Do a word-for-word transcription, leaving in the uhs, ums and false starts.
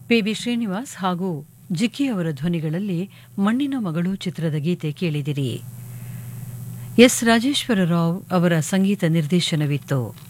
P B Srinivas ಹಾಗೂ ಜಿಕ್ಕಿ ಅವರ ಧ್ವನಿಗಳಲ್ಲಿ ಮಣ್ಣಿನ ಮಗಳು ಚಿತ್ರದ ಗೀತೆ ಕೇಳಿದಿರಿ. ಎಸ್ ರಾಜೇಶ್ವರ ರಾವ್ ಅವರ ಸಂಗೀತ ನಿರ್ದೇಶನವಿತ್ತು.